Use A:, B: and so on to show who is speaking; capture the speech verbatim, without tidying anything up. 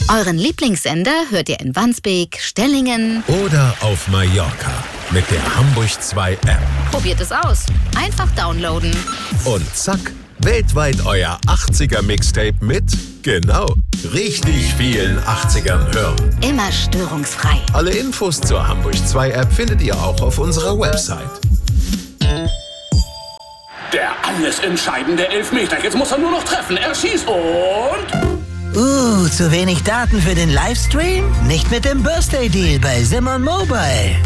A: Euren Lieblingssender hört ihr in Wandsbek, Stellingen
B: oder auf Mallorca mit der Hamburg zwei App.
A: Probiert es aus. Einfach downloaden.
B: Und zack, weltweit euer achtziger-Mixtape mit, genau, richtig vielen achtzigern hören.
A: Immer störungsfrei.
B: Alle Infos zur Hamburg zwei App findet ihr auch auf unserer Website.
C: Der alles entscheidende Elfmeter. Jetzt muss er nur noch treffen. Er schießt und...
D: Uh, zu wenig Daten für den Livestream? Nicht mit dem Birthday Deal bei Simon Mobile.